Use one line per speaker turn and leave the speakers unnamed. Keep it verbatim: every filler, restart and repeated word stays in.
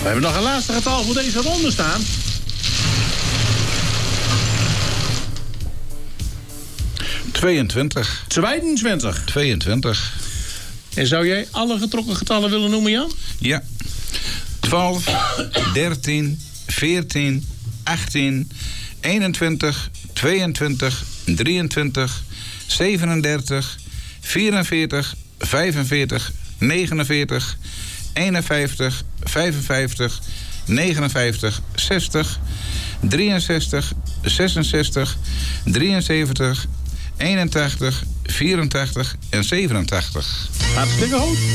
We hebben nog een laatste getal voor deze ronde staan.
tweeëntwintig.
tweeëntwintig.
tweeëntwintig.
En zou jij alle getrokken getallen willen noemen, Jan?
Ja. twaalf, dertien, veertien, achttien, eenentwintig, tweeëntwintig, drieëntwintig, zevenendertig, vierenveertig, vijfenveertig, negenenveertig, eenenvijftig, vijfenvijftig, negenenvijftig, zestig, drieënzestig, zesenzestig, drieënzeventig, eenentachtig, vierentachtig en zevenentachtig.
Hartstikke goed.